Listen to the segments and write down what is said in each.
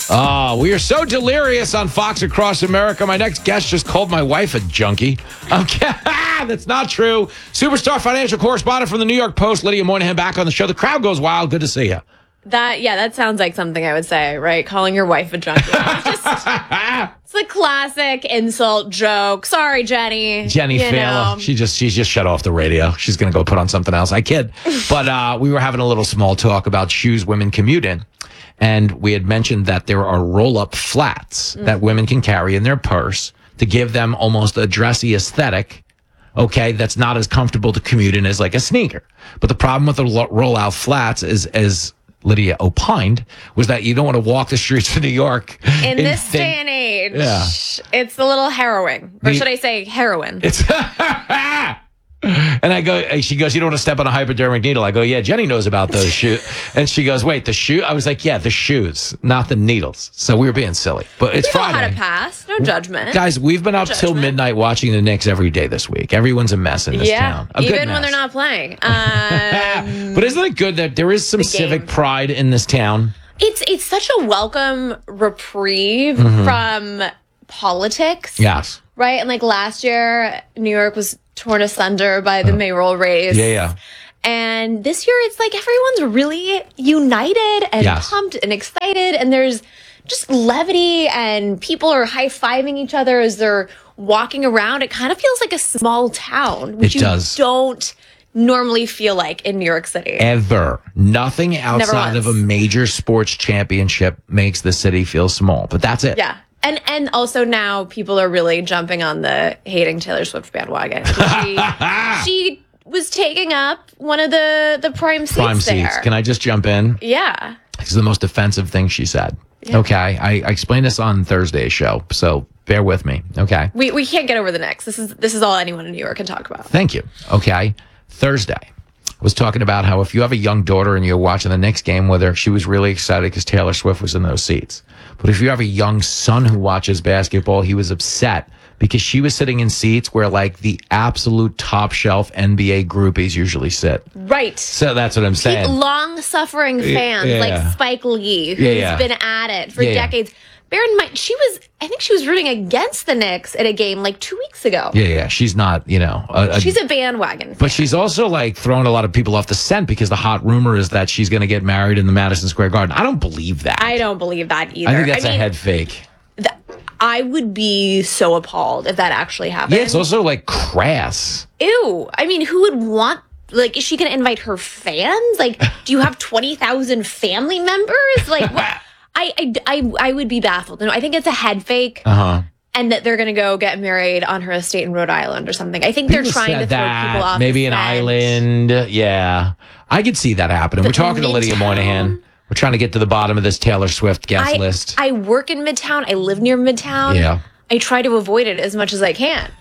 Oh, we are so delirious on Fox Across America. My next guest just called my wife a junkie. Okay, that's not true. Superstar financial correspondent from the New York Post, Lydia Moynihan, back on the show. The crowd goes wild. Good to see you. That sounds like something I would say, right? Calling your wife a junkie. It's a classic insult joke. Sorry, Jenny. Jenny Failer. She's just shut off the radio. She's going to go put on something else. I kid. But we were having a little small talk about shoes women commute in. And we had mentioned that there are roll-up flats that women can carry in their purse to give them almost a dressy aesthetic. Okay, that's not as comfortable to commute in as like a sneaker. But the problem with the roll-out flats is, as Lydia opined, was that you don't want to walk the streets of New York. In this day and age, it's a little harrowing. Or should I say heroin? It's And she goes, you don't want to step on a hypodermic needle. I go, yeah, Jenny knows about those shoes. And she goes, wait, the shoe? I was like, yeah, the shoes, not the needles. So we were being silly. But it's Friday. We know how to pass. No judgment. Guys, we've been up till midnight watching the Knicks every day this week. Everyone's a mess in this town. Even when they're not playing. But isn't it good that there is some civic pride in this town? It's such a welcome reprieve from politics. Yes. Right? And like last year, New York was torn asunder by the mayoral race. Yeah. And this year, it's like everyone's really united and pumped and excited. And there's just levity and people are high-fiving each other as they're walking around. It kind of feels like a small town, which you don't normally feel like in New York City. Ever. Nothing outside of a major sports championship makes the city feel small. But that's it. Yeah. And also now people are really jumping on the hating Taylor Swift bandwagon. She was taking up one of the prime seats there. Can I just jump in? Yeah. This is the most offensive thing she said. Yeah. Okay. I explained this on Thursday's show, so bear with me. Okay. We can't get over the Knicks. This is all anyone in New York can talk about. Thank you. Okay. Thursday was talking about how if you have a young daughter and you're watching the Knicks game with her, she was really excited because Taylor Swift was in those seats. But if you have a young son who watches basketball, he was upset because she was sitting in seats where like the absolute top shelf NBA groupies usually sit. Right. So that's what I'm saying. Long-suffering fans like Spike Lee, who's been at it for decades. Bear in mind, I think she was rooting against the Knicks at a game like 2 weeks ago. Yeah. She's not, she's a bandwagon fan. But she's also like throwing a lot of people off the scent because the hot rumor is that she's going to get married in the Madison Square Garden. I don't believe that. I don't believe that either. I think that's a head fake. I would be so appalled if that actually happened. Yeah, it's also like crass. Ew. I mean, who would want... Like, is she going to invite her fans? Like, do you have 20,000 family members? Like, what? I would be baffled. No, I think it's a head fake. And that they're going to go get married on her estate in Rhode Island or something. I think they're trying to throw people off. Maybe an island. Yeah. I could see that happening. We're talking to Lydia Moynihan. We're trying to get to the bottom of this Taylor Swift guest list. I work in Midtown. I live near Midtown. Yeah. I try to avoid it as much as I can.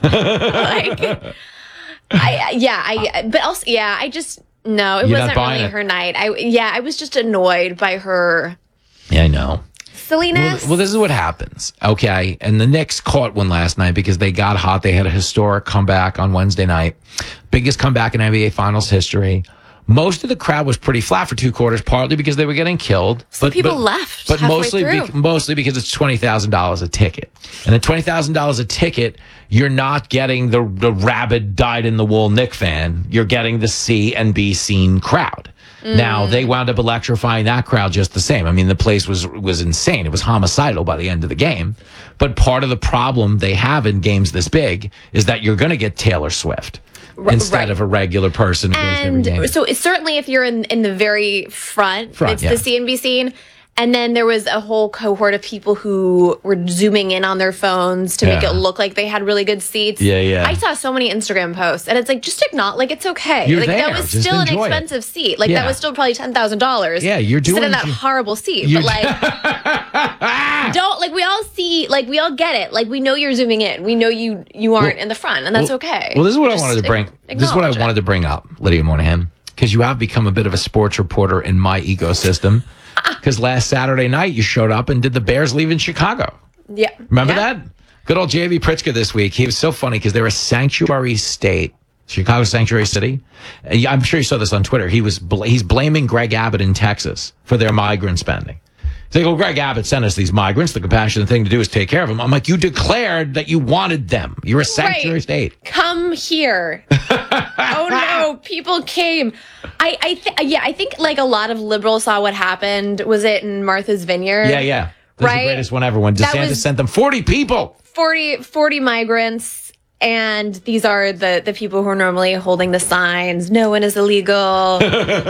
But also, I just, no, it wasn't really her night. I was just annoyed by her. Yeah, I know. Silliness. Well, this is what happens, okay? And the Knicks caught one last night because they got hot. They had a historic comeback on Wednesday night. Biggest comeback in NBA Finals history. Most of the crowd was pretty flat for 2 quarters, partly because they were getting killed. Some people left, but mostly because it's $20,000 a ticket. And at $20,000 a ticket, you're not getting the rabid, dyed-in-the-wool Knick fan. You're getting the see and be seen crowd. Now, they wound up electrifying that crowd just the same. I mean, the place was insane. It was homicidal by the end of the game. But part of the problem they have in games this big is that you're going to get Taylor Swift instead of a regular person. And so it's certainly if you're in the very front it's the CNB scene. And then there was a whole cohort of people who were zooming in on their phones to make it look like they had really good seats. Yeah. I saw so many Instagram posts, and it's like, just acknowledge, like, it's okay. You're like there. That was just still an enjoy expensive seat. Like that was still probably $10,000. Yeah, you're doing sit in that horrible seat. But like, don't like we all see, like we all get it. Like we know you're zooming in. We know you aren't in the front, and that's okay. Well, this is what I wanted to bring. This is what I wanted to bring up, Lydia Moynihan, because you have become a bit of a sports reporter in my ecosystem. Because last Saturday night you showed up and did the Bears leave in Chicago. Yeah. Remember that? Good old J.B. Pritzker this week. He was so funny because they're a sanctuary state. Chicago sanctuary city. I'm sure you saw this on Twitter. He's blaming Greg Abbott in Texas for their migrant spending. They go, Greg Abbott sent us these migrants. The compassionate thing to do is take care of them. I'm like, you declared that you wanted them. You're a sanctuary state. Come here. Oh no, people came. I think like a lot of liberals saw what happened. Was it in Martha's Vineyard? Yeah. That's the greatest one ever when DeSantis sent them 40 people. 40 migrants. And these are the people who are normally holding the signs. No one is illegal.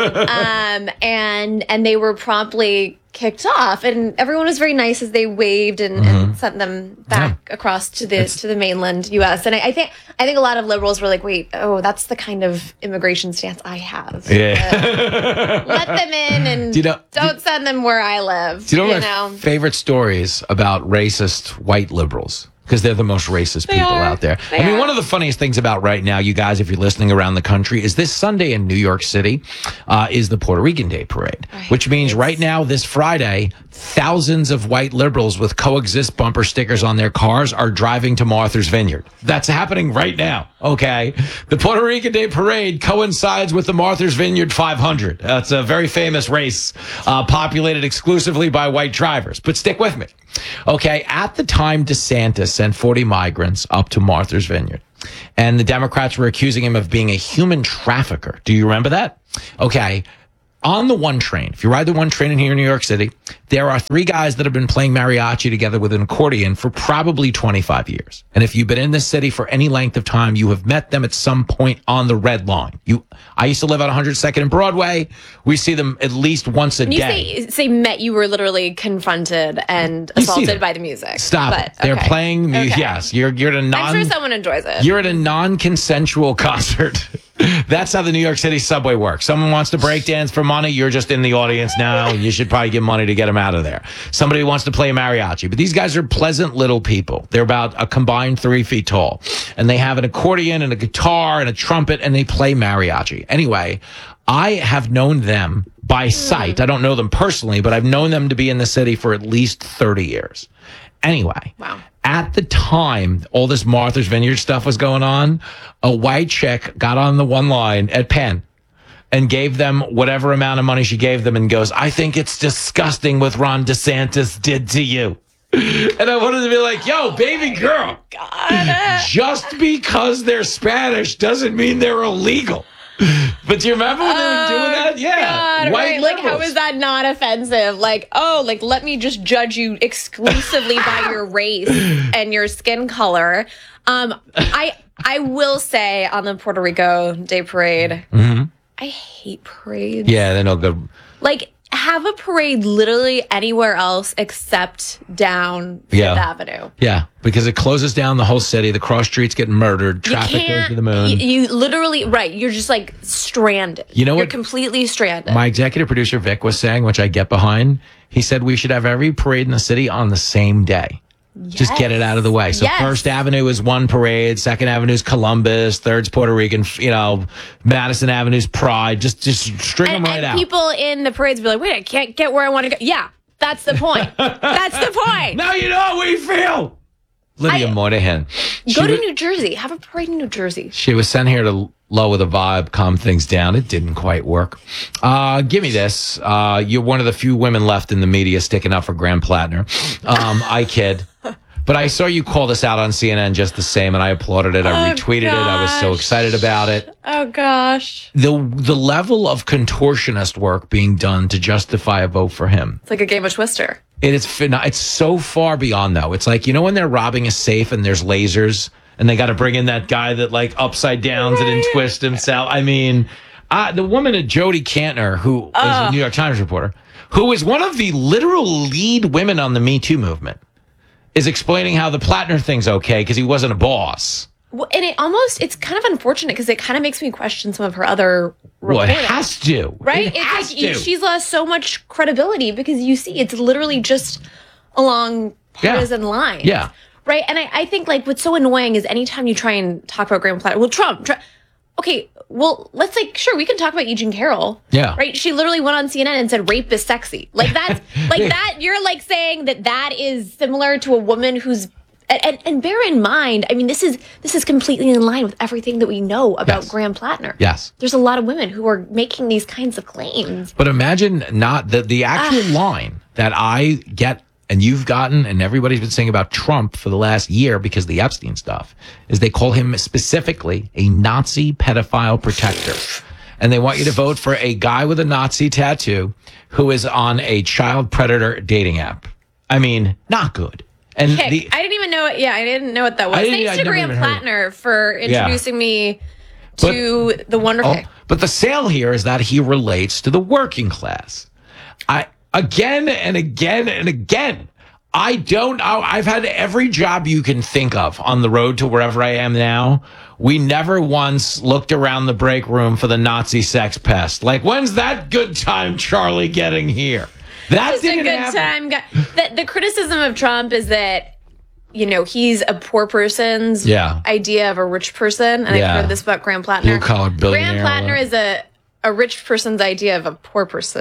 And they were promptly kicked off, and everyone was very nice as they waved and sent them back across to the mainland U.S. And I think a lot of liberals were like, wait, that's the kind of immigration stance I have. Yeah. Let them in and don't send them where I live. Do you know my favorite stories about racist white liberals? Because they're the most racist people out there. One of the funniest things about right now, you guys, if you're listening around the country, is this Sunday in New York City is the Puerto Rican Day Parade, which means right now, this Friday, thousands of white liberals with coexist bumper stickers on their cars are driving to Martha's Vineyard. That's happening right now, okay? The Puerto Rican Day Parade coincides with the Martha's Vineyard 500. That's a very famous race populated exclusively by white drivers. But stick with me. Okay, at the time, DeSantis sent 40 migrants up to Martha's Vineyard, and the Democrats were accusing him of being a human trafficker. Do you remember that? Okay. On the one train, if you ride the one train in here in New York City, there are 3 guys that have been playing mariachi together with an accordion for probably 25 years. And if you've been in this city for any length of time, you have met them at some point on the Red Line. I used to live on 102nd and Broadway. We see them at least once a day. You say met, you were literally confronted and assaulted by the music. Stop it. They're playing music. Yes, you're at a I'm sure someone enjoys it. You're at a non-consensual concert. That's how the New York City subway works. Someone wants to break dance for money. You're just in the audience now. You should probably give money to get them out of there. Somebody wants to play mariachi. But these guys are pleasant little people. They're about a combined 3 feet tall. And they have an accordion and a guitar and a trumpet, and they play mariachi. Anyway, I have known them by sight. I don't know them personally, but I've known them to be in the city for at least 30 years. Anyway, at the time all this Martha's Vineyard stuff was going on, a white chick got on the one line at Penn and gave them whatever amount of money she gave them and goes, I think it's disgusting what Ron DeSantis did to you. And I wanted to be like, yo, baby girl, just because they're Spanish doesn't mean they're illegal. But do you remember when they were doing that? Yeah. God, right. Like, how is that not offensive? Like, let me just judge you exclusively by your race and your skin color. I will say on the Puerto Rico Day Parade, I hate parades. Yeah, they're no good. Like, have a parade literally anywhere else except down Fifth Avenue. Yeah, because it closes down the whole city. The cross streets get murdered. Traffic goes to the moon. You literally, you're just like stranded. You know what? You're completely stranded. My executive producer, Vic, was saying, which I get behind, he said we should have every parade in the city on the same day. Yes. Just get it out of the way. So First Avenue is one parade, Second Avenue is Columbus, Third's Puerto Rican, Madison Avenue's Pride. Just string them right out. And people in the parades be like, wait, I can't get where I want to go. Yeah, that's the point. That's the point. Now you know how we feel. Lydia Moynihan. Go to New Jersey. Have a parade in New Jersey. She was sent here to lower the vibe, calm things down. It didn't quite work. Give me this. You're one of the few women left in the media sticking up for Graham Plattner. I kid. But I saw you call this out on CNN just the same, and I applauded it. I retweeted it. I was so excited about it. Oh, gosh. The level of contortionist work being done to justify a vote for him. It's like a game of Twister. It's so far beyond, though. It's like, when they're robbing a safe and there's lasers, and they got to bring in that guy that, upside downs it and twists himself. I mean, the woman at Jody Kantner, who is a New York Times reporter, who is one of the literal lead women on the Me Too movement, is explaining how the Plattner thing's okay because he wasn't a boss. Well, and it's kind of unfortunate because it kind of makes me question some of her other reporting. Well, it has to. Right? She's lost so much credibility because you see it's literally just along partisan lines. Yeah. Right? And I think what's so annoying is anytime you try and talk about Graham Plattner, well, Trump. Okay, well, let's sure, we can talk about E. Jean Carroll. Yeah. Right? She literally went on CNN and said rape is sexy. That's that you're saying that is similar to a woman who's And bear in mind, I mean, this is completely in line with everything that we know about Graham Plattner. Yes. There's a lot of women who are making these kinds of claims. But imagine not the actual line that I get and you've gotten and everybody's been saying about Trump for the last year because of the Epstein stuff is they call him specifically a Nazi pedophile protector. And they want you to vote for a guy with a Nazi tattoo who is on a child predator dating app. I mean, not good. And I didn't even know it. Yeah, I didn't know what that was. Thanks to Graham Plattner for introducing me to the wonderful. But the sale here is that he relates to the working class. Again and again and again. I've had every job you can think of on the road to wherever I am now. We never once looked around the break room for the Nazi sex pest. Like, when's that good time Charlie getting here? That's a good time. The criticism of Trump is that, you know, he's a poor person's idea of a rich person. And I've heard this about Graham Plattner. Blue-collar billionaire. Graham Plattner is a rich person's idea of a poor person.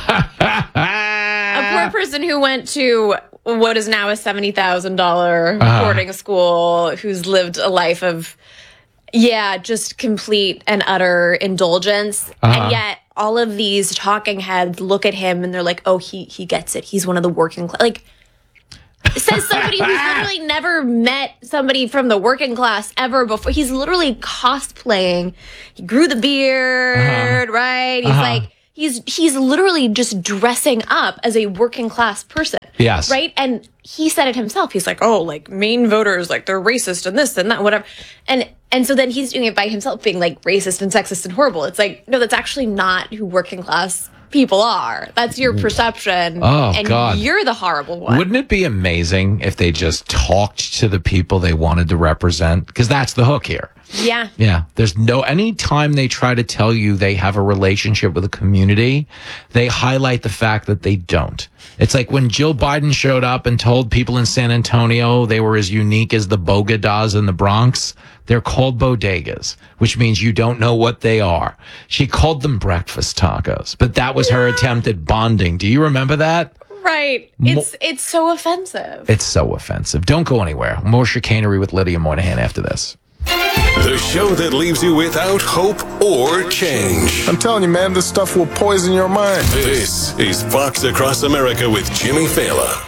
A poor person who went to what is now a $70,000 boarding school, who's lived a life of, just complete and utter indulgence. And yet all of these talking heads look at him and they're like, oh, he gets it. He's one of the working class. Like, says somebody who's literally never met somebody from the working class ever before. He's literally cosplaying. He grew the beard, right? He's like, he's literally just dressing up as a working class person. Yes. Right? And he said it himself. He's like, oh, like Maine voters, like they're racist and this and that, whatever. And so then he's doing it by himself, being like racist and sexist and horrible. It's like, no, that's actually not who working class people are. That's your perception. Oh, and God. You're the horrible one. Wouldn't it be amazing if they just talked to the people they wanted to represent? Because that's the hook here. Yeah. Yeah. There's any time they try to tell you they have a relationship with a community, they highlight the fact that they don't. It's like when Jill Biden showed up and told people in San Antonio they were as unique as the bodegas in the Bronx. They're called bodegas, which means you don't know what they are. She called them breakfast tacos, but that was her attempt at bonding. Do you remember that? Right. It's so offensive. It's so offensive. Don't go anywhere. More chicanery with Lydia Moynihan after this. The show that leaves you without hope or change. I'm telling you, man, this stuff will poison your mind. This is Fox Across America with Jimmy Fallon.